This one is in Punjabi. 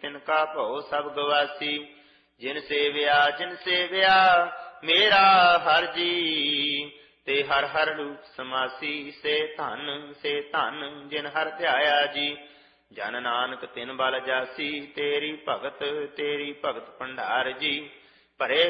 ਤਿਨ ਕਾ ਭਉ ਸਭ ਗਵਾਸੀ। ਜਿਨ ਸੇਵਿਆ ਮੇਰਾ ਹਰਿ ਜੀ, ਤੇ ਹਰ ਹਰ ਰੂਪ ਸਮਾਸੀ। ਸੇ ਧਨ ਜਿਨ ਹਰਿ ਧਿਆਇਆ ਜੀ। ਜਨ ਨਾਨਕ ਤਿਨ ਬਲ ਜਾਸੀ, ਤੇਰੀ ਭਗਤ ਭੰਡਾਰ ਜੀ। ਭਰੇ